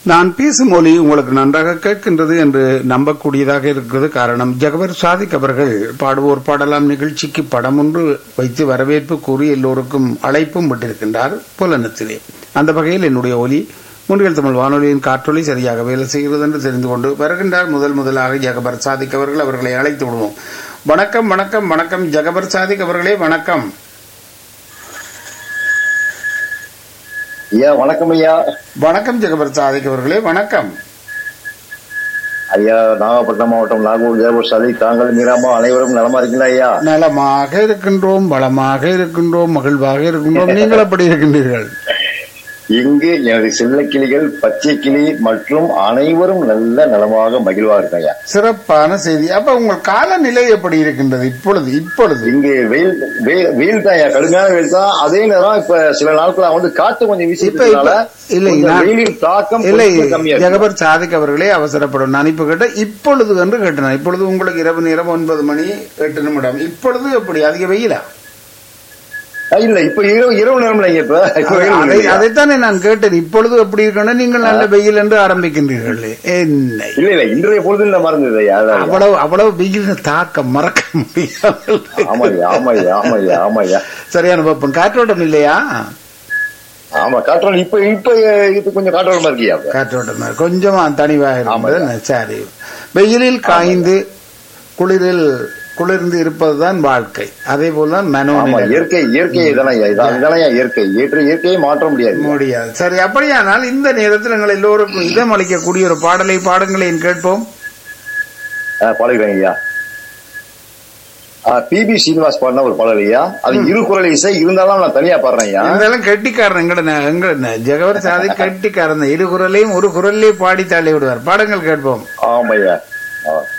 நான் பேசும் மொழி உங்களுக்கு நன்றாக கேட்கின்றது என்று நம்பக்கூடியதாக இருக்கிறது. காரணம், ஜகபர் சாதிக் அவர்கள் பாடுவோர் பாடலாம் நிகழ்ச்சிக்கு படம் ஒன்று வைத்து வரவேற்பு கூறி எல்லோருக்கும் அழைப்பும் விட்டிருக்கின்றார் புலனத்திலே. அந்த வகையில் என்னுடைய ஒலி முன்னில் தமிழ் வானொலியின் காற்றொலி சரியாக வேலை செய்கிறது என்று தெரிந்து கொண்டு வருகின்றார். முதலாக ஜகபர் சாதிக் அவர்கள், அவர்களை அழைத்து விடுவோம். வணக்கம் வணக்கம் வணக்கம் ஜகபர் சாதிக் அவர்களே, வணக்கம். ஐயா வணக்கம். ஐயா வணக்கம் ஜகபர் சாதிக் அவர்களே, வணக்கம். ஐயா, நாகப்பட்டினம் மாவட்டம் நாகூர் ஜகபர் சாதிக், தாங்கள் மீராமா அனைவரும் நலமா இருக்கீங்களா? ஐயா நலமாக இருக்கின்றோம், பலமாக இருக்கின்றோம், மகிழ்வாக இருக்கின்றோம். நீங்கள் எப்படி இருக்கின்றீர்கள்? இங்கு எனது செல்ல கிளிகள், பச்சை கிளி மற்றும் அனைவரும் நல்ல நலமாக மகிழ்வாக இருக்காங்க. சிறப்பான செய்தி. அப்ப உங்கள் காலநிலை எப்படி இருக்கின்றது இப்பொழுது? இங்கு வெயில் தான், கடுமையான வெயில் தான். அதே நேரம் இப்ப சில நாட்களா காத்து கொஞ்சம் வீசினால வெயிலின் தாக்கம் கம்மியா. ஜகபர் சாதிக் அவர்களே, அவசரப்படும். நான் இப்ப கேட்ட இப்பொழுது என்று கேட்டேன். இப்பொழுது உங்களுக்கு இரவு நேரம் 9 மணி 8 நிமிடம். இப்பொழுது எப்படி அதிக வெயிலா? இல்ல, இப்ப இரவு நேரம் இல்லைங்க. அதைத்தானே நான் கேட்டேன். இப்பொழுது எப்படி இருக்கணும்? நீங்கள் நல்ல வெயில் என்று ஆரம்பிக்கின்றீர்கள். என்ன இல்ல இன்றைய பொழுது மறந்தது. அவ்வளவு வெயில் தாக்கம் மறக்க முடியாது. ஆமாய்யா. சரியான வெப்பம். காற்றோட்டம் இல்லையா? ஆமா, காற்றோட்டம். இப்ப இது கொஞ்சம் காற்றோட்டமா இருக்கியா? காற்றோட்டமா கொஞ்சமா தனிவாக இருந்தது. சரி, வெயிலில் காய்ந்து குளிர்ந்து இருப்பதுதான் வாழ்க்கை. அதே போலதான் இயற்கை இயற்கையை மாற்ற முடியாது. சரி, அப்படியானால் இந்த நேரத்தில் எங்கள் எல்லோருக்கும் இதம் அளிக்கக்கூடிய ஒரு பாடலை பாடுங்களேன், கேட்போம். பாடுகிறேன் ஐயா. PB ஸ்ரீனிவாஸ் பாடின ஒரு பாடல் ஐயா. அது இரு குரல் இசை இருந்தாலும் நான் தனியா பாடுறேன் ஐயா. இருந்தாலும் கெட்டிக்காரன் எங்க ஜகவர் சாதி கெட்டிக்காரன். இரு குரலையும் ஒரு குரல்லே பாடி தள்ளி விடுவார். பாடங்கள் கேட்போம். ஆமையா.